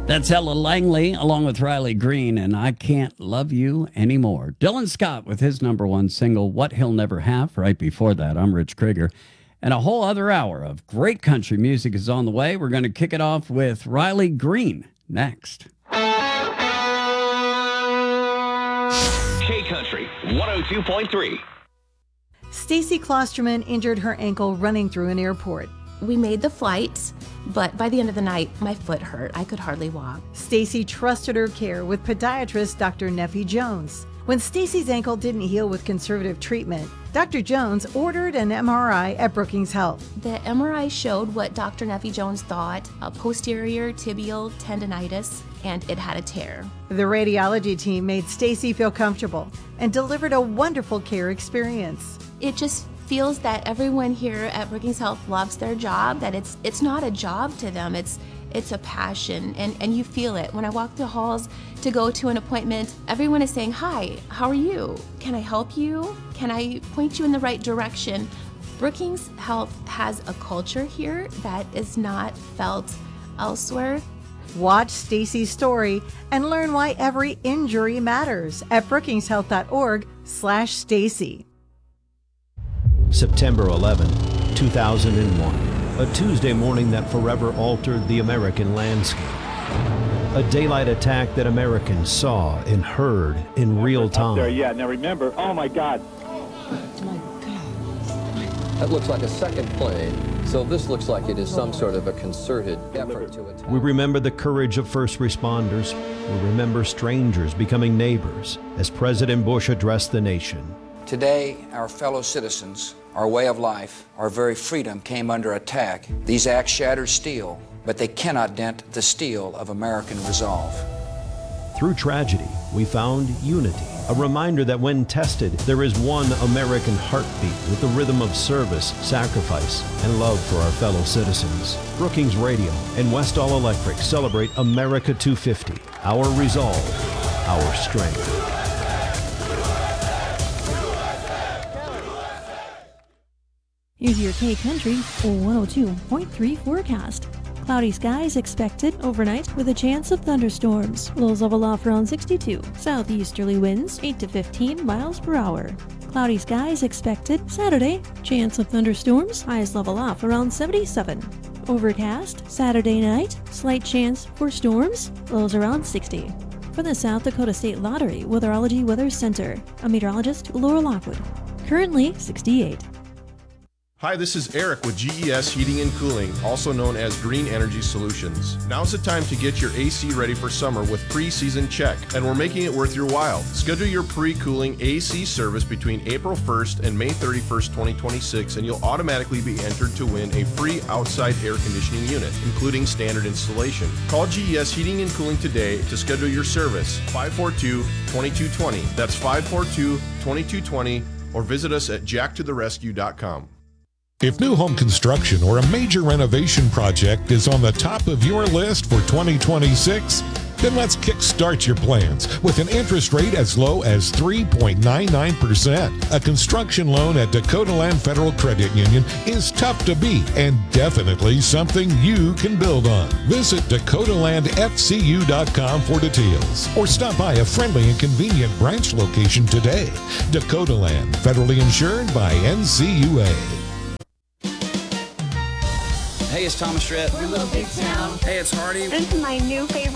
That's Ella Langley along with Riley Green and I Can't Love You Anymore. Dylan Scott with his number one single, What He'll Never Have. Right before that, I'm Rich Krieger. And a whole other hour of great country music is on the way. We're going to kick it off with Riley Green next. K-Country 102.3. Stacy Klosterman injured her ankle running through an airport. We made the flight, but by the end of the night, my foot hurt. I could hardly walk. Stacy trusted her care with podiatrist Dr. Neffy Jones. When Stacy's ankle didn't heal with conservative treatment, Dr. Jones ordered an MRI at Brookings Health. The MRI showed what Dr. Neffy Jones thought, a posterior tibial tendonitis, and it had a tear. The radiology team made Stacy feel comfortable and delivered a wonderful care experience. It just feels that everyone here at Brookings Health loves their job, that it's not a job to them, it's a passion, and you feel it. When I walk the halls to go to an appointment, everyone is saying, "Hi, how are you? Can I help you? Can I point you in the right direction?" Brookings Health has a culture here that is not felt elsewhere. Watch Stacy's story and learn why every injury matters at brookingshealth.org/Stacy. September 11, 2001, a Tuesday morning that forever altered the American landscape. A daylight attack that Americans saw and heard in real time. There, yeah. Now remember, oh my God. That looks like a second plane, so this looks like it is some sort of a concerted effort to attack. We remember the courage of first responders. We remember strangers becoming neighbors as President Bush addressed the nation. Today, our fellow citizens, our way of life, our very freedom came under attack. These acts shattered steel, but they cannot dent the steel of American resolve. Through tragedy, we found unity, a reminder that when tested, there is one American heartbeat with the rhythm of service, sacrifice, and love for our fellow citizens. Brookings Radio and Westall Electric celebrate America 250, our resolve, our strength. Here's your K-Country 102.3 forecast. Cloudy skies expected overnight with a chance of thunderstorms. Lows level off around 62. Southeasterly winds 8 to 15 miles per hour. Cloudy skies expected Saturday. Chance of thunderstorms. Highs level off around 77. Overcast Saturday night. Slight chance for storms. Lows around 60. For the South Dakota State Lottery Weatherology Weather Center, I'm meteorologist Laura Lockwood. Currently 68. Hi, this is Eric with GES Heating and Cooling, also known as Green Energy Solutions. Now's the time to get your AC ready for summer with pre-season check, and we're making it worth your while. Schedule your pre-cooling AC service between April 1st and May 31st, 2026, and you'll automatically be entered to win a free outside air conditioning unit, including standard installation. Call GES Heating and Cooling today to schedule your service, 542-2220. That's 542-2220, or visit us at jacktotherescue.com. If new home construction or a major renovation project is on the top of your list for 2026, then let's kickstart your plans with an interest rate as low as 3.99%. A construction loan at Dakota Land Federal Credit Union is tough to beat and definitely something you can build on. Visit DakotaLandFCU.com for details or stop by a friendly and convenient branch location today. Dakota Land, federally insured by NCUA. Hey, it's Thomas Strett. We're a little big town. Hey, it's Hardy. This is my new favorite